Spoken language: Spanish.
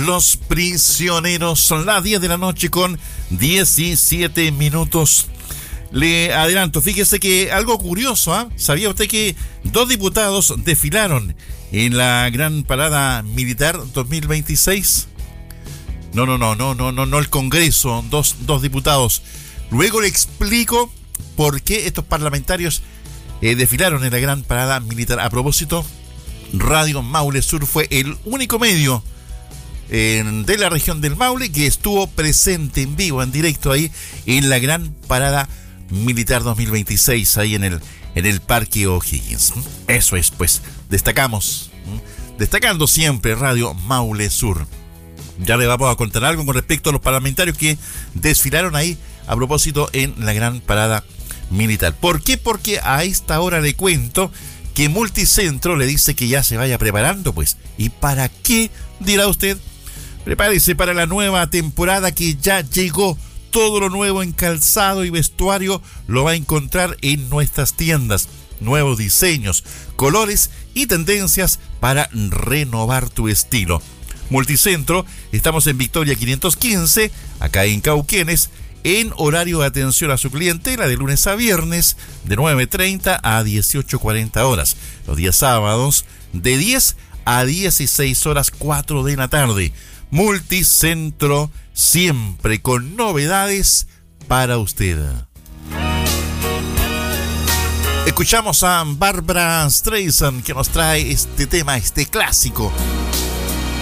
Los Prisioneros. Son las 10 de la noche con 17 minutos. Le adelanto, fíjese que algo curioso, ¿eh? ¿Sabía usted que 2 diputados desfilaron en la Gran Parada Militar 2026? No el Congreso, dos diputados. Luego le explico por qué estos parlamentarios desfilaron en la Gran Parada Militar. A propósito, Radio Maule Sur fue el único medio de la región del Maule que estuvo presente en vivo, en directo ahí en la Gran Parada Militar 2026, ahí en el Parque O'Higgins. Eso es, pues, destacando siempre Radio Maule Sur. Ya le vamos a contar algo con respecto a los parlamentarios que desfilaron ahí a propósito en la Gran Parada Militar. ¿Por qué? Porque a esta hora le cuento que Multicentro le dice que ya se vaya preparando, pues. ¿Y para qué? Dirá usted. Prepárese para la nueva temporada que ya llegó. Todo lo nuevo en calzado y vestuario lo va a encontrar en nuestras tiendas. Nuevos diseños, colores y tendencias para renovar tu estilo. Multicentro, estamos en Victoria 515, acá en Cauquenes, en horario de atención a su clientela de lunes a viernes de 9:30 a 18:40 horas. Los días sábados de 10 a 16 horas 4 de la tarde. Multicentro, siempre con novedades para usted. Escuchamos a Barbra Streisand que nos trae este tema, este clásico.